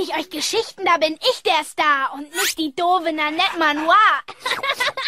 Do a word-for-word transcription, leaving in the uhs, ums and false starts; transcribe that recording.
ich euch Geschichten, da bin ich der Star und nicht die doofe Nanette Manoir.